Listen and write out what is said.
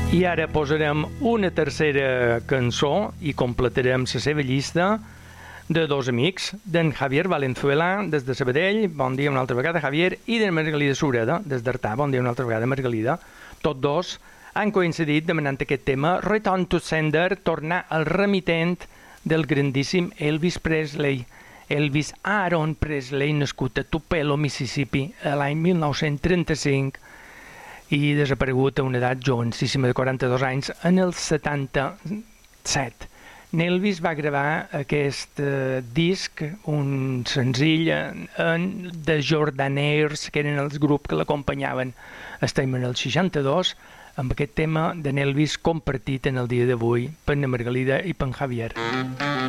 I ara posarem una tercera cançó i completarem la seva llista de dos amics, d'en Javier Valenzuela, des de Sabadell, bon dia una altra vegada, Javier, i de Margalida Sureda, des d'Artà, bon dia una altra vegada, Margalida. Tots dos han coincidit demanant aquest tema, Return to Sender, tornar al remitent del grandíssim Elvis Presley. Elvis Aaron Presley, nascut a Tupelo, Mississippi, l'any 1935, i desaparegut a una edat jovencíssima de 42 anys en el 77. Elvis va gravar aquest disc, un senzill de Jordanaires, que eren els grups que l'acompanyaven. Estem en el 62, amb aquest tema d'en Elvis compartit en el dia d'avui per na Margalida i per en Javier.